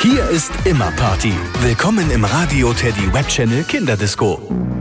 Hier ist immer Party. Willkommen im Radio Teddy Web Channel Kinderdisco.